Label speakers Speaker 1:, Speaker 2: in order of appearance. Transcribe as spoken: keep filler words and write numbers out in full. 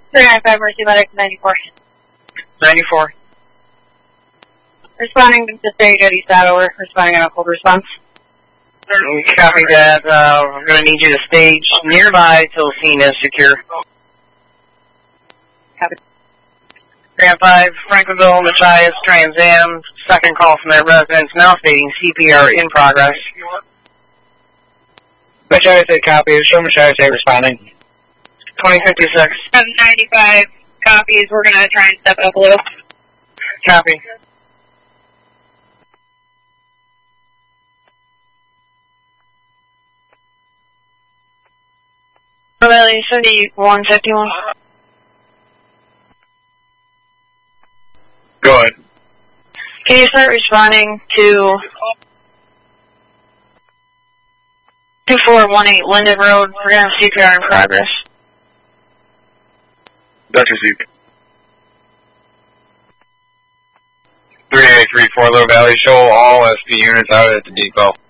Speaker 1: three nine five, Mercy Medic, ninety-four.
Speaker 2: ninety-four.
Speaker 1: Responding to stage at East Ottawa, responding on a cold response.
Speaker 2: Copy that. Uh, we're going to need you to stage nearby till scene is secure.
Speaker 1: Copy.
Speaker 2: Grand five, Franklinville, Machias, Trans Am, second call from their residents, now stating C P R in progress.
Speaker 3: Machias eight copy, show Machias eight responding.
Speaker 2: twenty fifty-six.
Speaker 1: seven ninety-five copies, we're going to try and step it up a little.
Speaker 2: Copy.
Speaker 1: Valley seventy-one fifty-one.
Speaker 3: Go ahead.
Speaker 1: Can you start responding to two four one eight Linden Road? We're going to have C P R in progress.
Speaker 3: That's received. three eight three four Little Valley, show all S P units out at the depot.